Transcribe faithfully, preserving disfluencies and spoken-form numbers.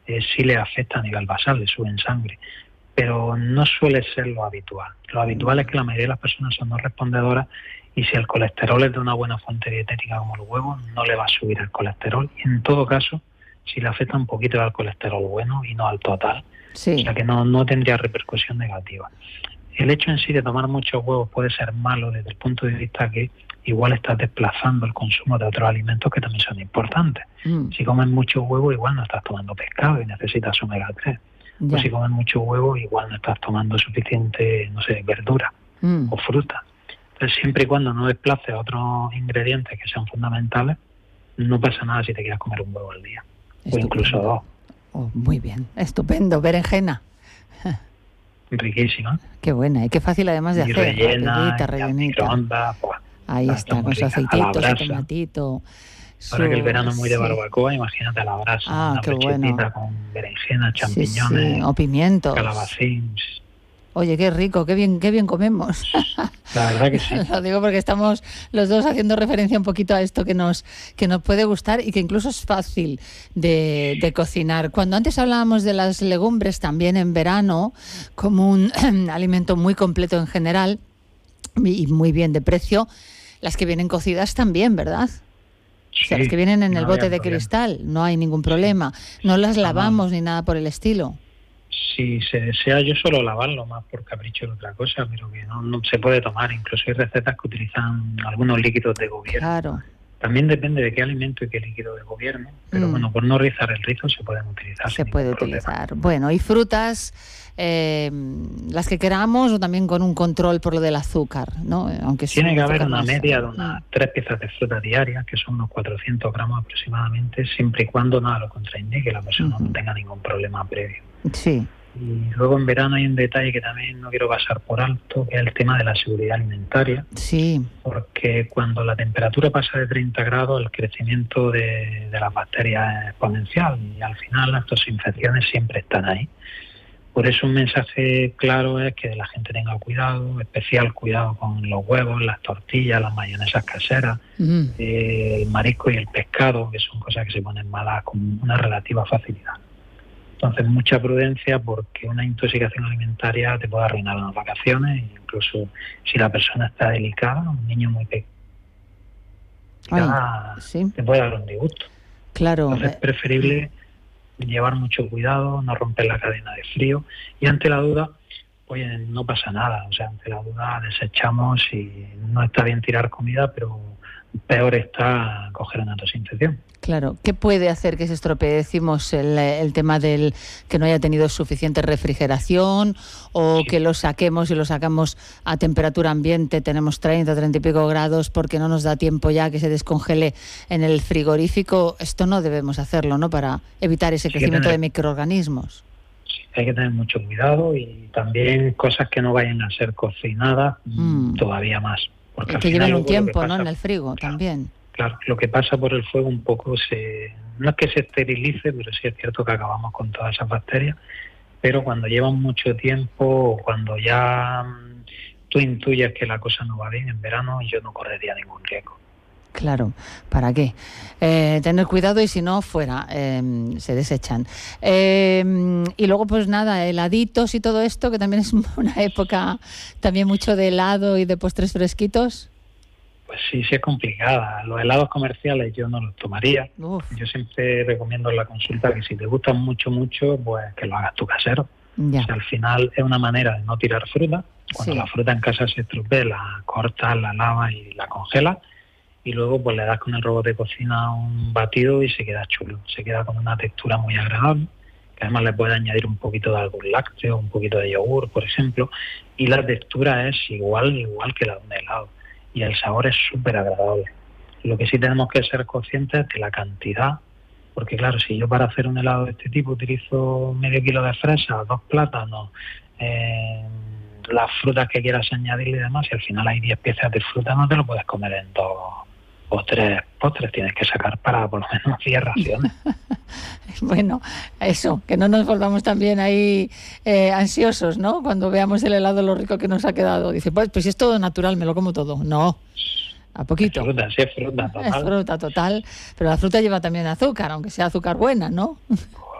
eh, sí le afecta a nivel basal, le sube en sangre, pero no suele ser lo habitual. Lo habitual es que la mayoría de las personas son no respondedoras y si el colesterol es de una buena fuente dietética como los huevos, no le va a subir el colesterol. Y en todo caso, si le afecta un poquito al colesterol bueno y no al total, sí. O sea que no, no tendría repercusión negativa. El hecho en sí de tomar muchos huevos puede ser malo desde el punto de vista que igual estás desplazando el consumo de otros alimentos que también son importantes. Mm. Si comes muchos huevos, igual no estás tomando pescado y necesitas omega tres. Ya. O si comes muchos huevos, igual no estás tomando suficiente, no sé, verdura mm. o fruta. Entonces, siempre y cuando no desplaces otros ingredientes que sean fundamentales, no pasa nada si te quieres comer un huevo al día. Estupendo. O incluso dos. Oh, muy bien, estupendo. Berenjena. Riquísima. Qué buena y qué fácil además de y hacer. Rellena, microondas, pues, ahí está, con su aceitito, su tomatito. Ahora que el verano es muy de barbacoa, sí. Imagínate a la brasa, ah, una brochetita bueno. con berenjena, champiñones, sí, sí. o pimientos, calabacín. Oye, qué rico, qué bien, qué bien comemos. La verdad que sí. Lo digo porque estamos los dos haciendo referencia un poquito a esto que nos que nos puede gustar y que incluso es fácil de, de cocinar. Cuando antes hablábamos de las legumbres también en verano como un alimento muy completo en general y muy bien de precio, las que vienen cocidas también, ¿verdad? Sí, o sea, las que vienen en no el bote de problema. Cristal, no hay ningún problema. No las lavamos ni nada por el estilo. Si se desea, yo suelo lavarlo más por capricho que otra cosa, pero que no, no se puede tomar. Incluso hay recetas que utilizan algunos líquidos de gobierno. Claro. También depende de qué alimento y qué líquido de gobierno, pero mm. bueno, por no rizar el rizo se pueden utilizar. Se puede utilizar. Problema. Bueno, y frutas, eh, las que queramos o también con un control por lo del azúcar, ¿no? Aunque tiene que haber una más, media de unas mm. tres piezas de fruta diarias, que son unos cuatrocientos gramos aproximadamente, siempre y cuando nada lo contraindique, que la persona uh-huh. no tenga ningún problema previo. Sí. Y luego en verano hay un detalle que también no quiero pasar por alto, que es el tema de la seguridad alimentaria. Sí. Porque cuando la temperatura pasa de treinta grados, el crecimiento de, de las bacterias es exponencial y al final las infecciones siempre están ahí. Por eso un mensaje claro es que la gente tenga cuidado, especial cuidado con los huevos, las tortillas, las mayonesas caseras, mm. eh, el marisco y el pescado, que son cosas que se ponen malas con una relativa facilidad. Entonces, mucha prudencia porque una intoxicación alimentaria te puede arruinar las vacaciones, incluso si la persona está delicada, un niño muy pequeño, ¿sí? te puede dar un disgusto. Claro. Entonces, es preferible llevar mucho cuidado, no romper la cadena de frío y ante la duda, oye, no pasa nada. O sea, ante la duda desechamos y no está bien tirar comida, pero peor está coger una desinfección. Claro. ¿Qué puede hacer que se estropee? Decimos el, el tema del que no haya tenido suficiente refrigeración o sí. que lo saquemos y lo sacamos a temperatura ambiente, tenemos treinta, treinta y pico grados porque no nos da tiempo ya que se descongele en el frigorífico. Esto no debemos hacerlo, ¿no? Para evitar ese crecimiento tener, de microorganismos. Sí, hay que tener mucho cuidado y también cosas que no vayan a ser cocinadas mm. todavía más. Porque que lleven un tiempo, pasa, ¿no? En el frigo claro, también. Claro, lo que pasa por el fuego un poco se... No es que se esterilice, pero sí es cierto que acabamos con todas esas bacterias, pero cuando llevan mucho tiempo o cuando ya tú intuyes que la cosa no va bien en verano, yo no correría ningún riesgo. Claro, ¿para qué? Eh, tener cuidado y si no, fuera, eh, se desechan. Eh, y luego, pues nada, heladitos y todo esto, que también es una época también mucho de helado y de postres fresquitos. Pues sí, sí es complicada. Los helados comerciales yo no los tomaría. Uf. Yo siempre recomiendo en la consulta que si te gustan mucho, mucho, pues que lo hagas tú casero. Ya. O sea, al final es una manera de no tirar fruta. Cuando sí. la fruta en casa se estropea, la cortas, la lavas y la congelas. Y luego pues le das con el robot de cocina un batido y se queda chulo. Se queda con una textura muy agradable, que además le puedes añadir un poquito de algún lácteo, un poquito de yogur, por ejemplo, y la textura es igual, igual que la de un helado. Y el sabor es súper agradable. Lo que sí tenemos que ser conscientes de la cantidad, porque claro, si yo para hacer un helado de este tipo utilizo medio kilo de fresa, dos plátanos, eh, las frutas que quieras añadirle y demás, y al final hay diez piezas de fruta, no te lo puedes comer en dos o tres postres, tienes que sacar para por lo menos diez raciones. Bueno, eso, que no nos volvamos también ahí eh, ansiosos, ¿no? Cuando veamos el helado, lo rico que nos ha quedado. Dice, pues, pues si es todo natural, me lo como todo. No, a poquito. Es fruta, sí, es fruta total. Es fruta total, pero la fruta lleva también azúcar, aunque sea azúcar buena, ¿no?